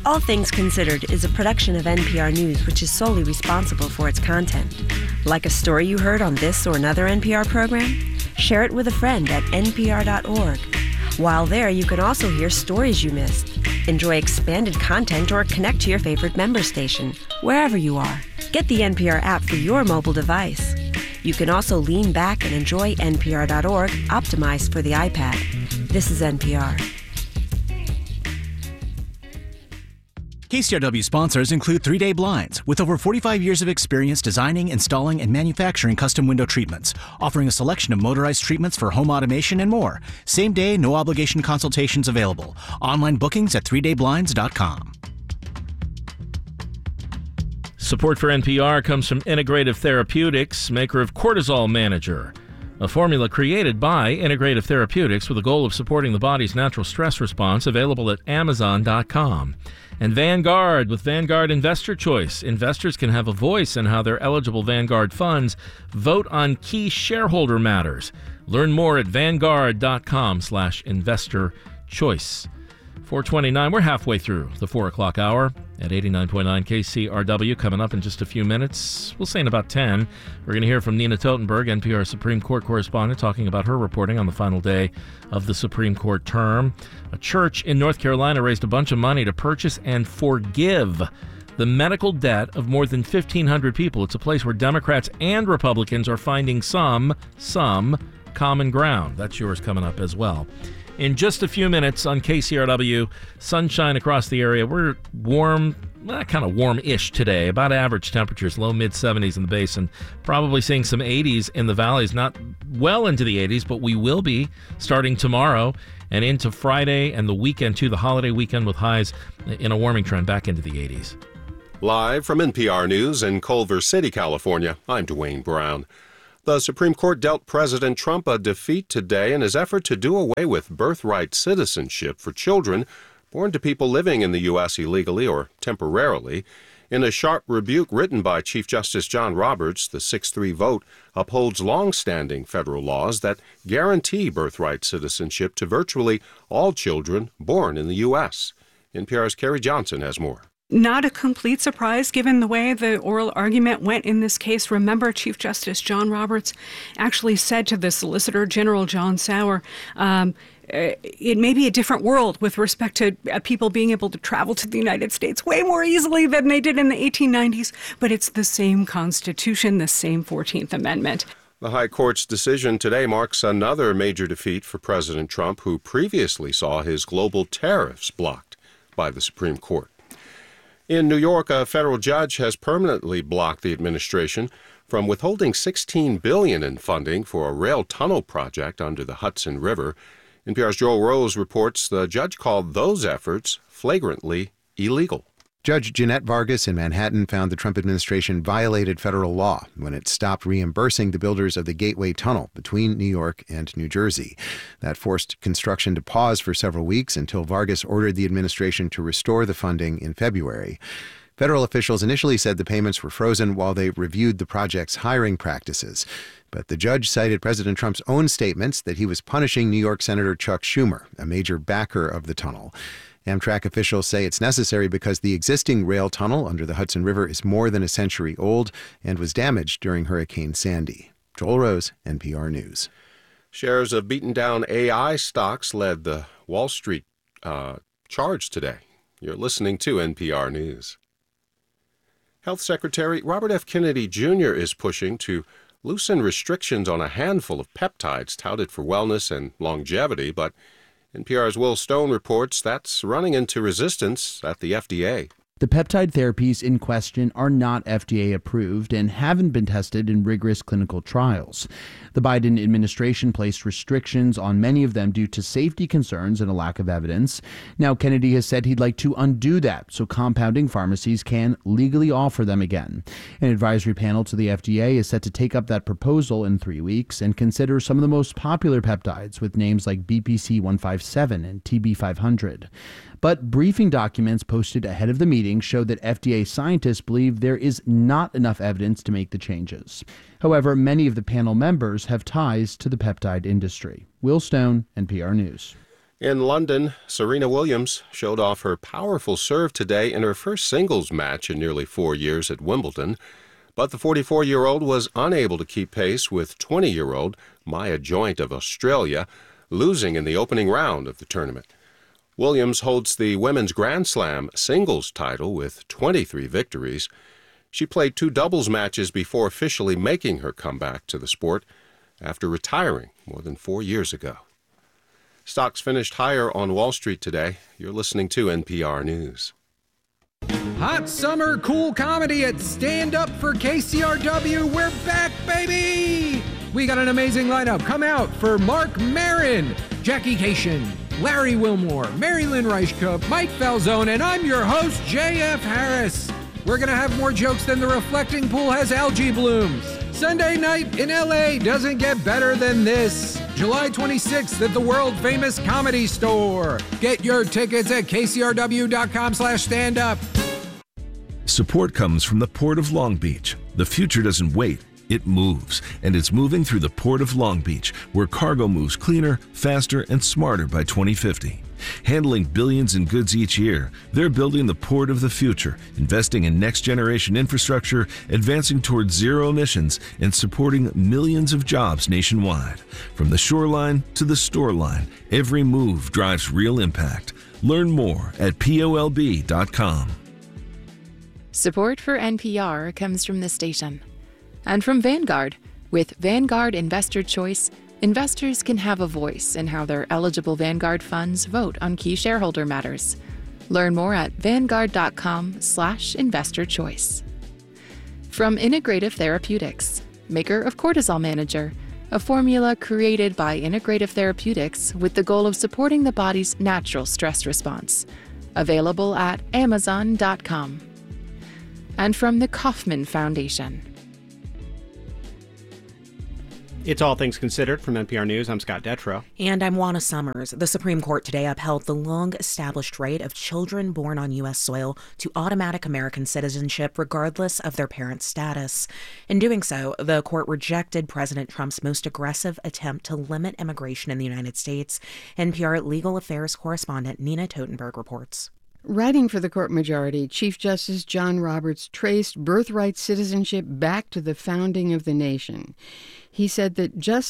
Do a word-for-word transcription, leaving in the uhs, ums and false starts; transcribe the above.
All Things Considered is a production of N P R News, which is solely responsible for its content. Like a story you heard on this or another N P R program? Share it with a friend at N P R dot org. While there, you can also hear stories you missed, enjoy expanded content, or connect to your favorite member station, wherever you are. Get the N P R app for your mobile device. You can also lean back and enjoy N P R dot org, optimized for the iPad. This is N P R. K C R W sponsors include three day Blinds, with over forty-five years of experience designing, installing, and manufacturing custom window treatments, offering a selection of motorized treatments for home automation and more. Same day, no obligation consultations available. Online bookings at three day blinds dot com. Support for N P R comes from Integrative Therapeutics, maker of Cortisol Manager, a formula created by Integrative Therapeutics with the goal of supporting the body's natural stress response, available at amazon dot com. And Vanguard, with Vanguard Investor Choice. Investors can have a voice in how their eligible Vanguard funds vote on key shareholder matters. Learn more at vanguard dot com slash investor choice. four twenty-nine, we're halfway through the four o'clock hour at eighty-nine point nine K C R W. Coming up in just a few minutes, we'll say in about ten, we're going to hear from Nina Totenberg, N P R Supreme Court correspondent, talking about her reporting on the final day of the Supreme Court term. A church in North Carolina raised a bunch of money to purchase and forgive the medical debt of more than fifteen hundred people. It's a place where Democrats and Republicans are finding some, some common ground. That's yours coming up as well. In just a few minutes on K C R W, sunshine across the area. We're warm, well, kind of warm-ish today, about average temperatures, low mid-seventies in the basin. Probably seeing some eighties in the valleys, not well into the eighties, but we will be starting tomorrow and into Friday and the weekend, too, the holiday weekend, with highs in a warming trend back into the eighties. Live from N P R News in Culver City, California, I'm Dwayne Brown. The Supreme Court dealt President Trump a defeat today in his effort to do away with birthright citizenship for children born to people living in the U S illegally or temporarily. In a sharp rebuke written by Chief Justice John Roberts, the six three vote upholds long-standing federal laws that guarantee birthright citizenship to virtually all children born in the U S. N P R's Carrie Johnson has more. Not a complete surprise given the way the oral argument went in this case. Remember, Chief Justice John Roberts actually said to the Solicitor General John Sauer, um, it may be a different world with respect to uh, people being able to travel to the United States way more easily than they did in the eighteen nineties, but it's the same Constitution, the same fourteenth Amendment. The High Court's decision today marks another major defeat for President Trump, who previously saw his global tariffs blocked by the Supreme Court. In New York, a federal judge has permanently blocked the administration from withholding sixteen billion dollars in funding for a rail tunnel project under the Hudson River. N P R's Joel Rose reports the judge called those efforts flagrantly illegal. Judge Jeanette Vargas in Manhattan found the Trump administration violated federal law when it stopped reimbursing the builders of the Gateway Tunnel between New York and New Jersey. That forced construction to pause for several weeks until Vargas ordered the administration to restore the funding in February. Federal officials initially said the payments were frozen while they reviewed the project's hiring practices. But the judge cited President Trump's own statements that he was punishing New York Senator Chuck Schumer, a major backer of the tunnel. Amtrak officials say it's necessary because the existing rail tunnel under the Hudson River is more than a century old and was damaged during Hurricane Sandy. Joel Rose, N P R News. Shares of beaten-down A I stocks led the Wall Street uh, charge today. You're listening to N P R News. Health Secretary Robert F. Kennedy Junior is pushing to loosen restrictions on a handful of peptides touted for wellness and longevity, but N P R's Will Stone reports that's running into resistance at the F D A. The peptide therapies in question are not F D A approved and haven't been tested in rigorous clinical trials. The Biden administration placed restrictions on many of them due to safety concerns and a lack of evidence. Now, Kennedy has said he'd like to undo that so compounding pharmacies can legally offer them again. An advisory panel to the F D A is set to take up that proposal in three weeks and consider some of the most popular peptides with names like B P C one fifty-seven and T B five hundred. But briefing documents posted ahead of the meeting show that F D A scientists believe there is not enough evidence to make the changes. However, many of the panel members have ties to the peptide industry. Will Stone, N P R News. In London, Serena Williams showed off her powerful serve today in her first singles match in nearly four years at Wimbledon. But the forty-four-year-old was unable to keep pace with twenty-year-old Maya Joint of Australia, losing in the opening round of the tournament. Williams holds the Women's Grand Slam singles title with twenty-three victories. She played two doubles matches before officially making her comeback to the sport after retiring more than four years ago. Stocks finished higher on Wall Street today. You're listening to N P R News. Hot summer cool comedy at Stand Up for K C R W. We're back, baby! We got an amazing lineup. Come out for Mark Maron, Jackie Cation, Larry Wilmore, Mary Lynn Reichkup, Mike Falzone, and I'm your host, J F Harris. We're going to have more jokes than the reflecting pool has algae blooms. Sunday night in L A doesn't get better than this. July twenty-sixth at the world-famous Comedy Store. Get your tickets at k c r w dot com slash stand up. Support comes from the Port of Long Beach. The future doesn't wait, it moves. And it's moving through the Port of Long Beach, where cargo moves cleaner, faster, and smarter by twenty fifty. Handling billions in goods each year, they're building the port of the future, investing in next-generation infrastructure, advancing towards zero emissions, and supporting millions of jobs nationwide. From the shoreline to the store line, every move drives real impact. Learn more at P O L B dot com. Support for N P R comes from the station and from Vanguard. With Vanguard Investor Choice, investors can have a voice in how their eligible Vanguard funds vote on key shareholder matters. Learn more at vanguard dot com slash investor choice. From Integrative Therapeutics, maker of Cortisol Manager, a formula created by Integrative Therapeutics with the goal of supporting the body's natural stress response. Available at amazon dot com. And from the Kauffman Foundation. It's All Things Considered from N P R News. I'm Scott Detrow. And I'm Juana Summers. The Supreme Court today upheld the long-established right of children born on U S soil to automatic American citizenship regardless of their parents' status. In doing so, the court rejected President Trump's most aggressive attempt to limit immigration in the United States. N P R legal affairs correspondent Nina Totenberg reports. Writing for the court majority, Chief Justice John Roberts traced birthright citizenship back to the founding of the nation. He said that just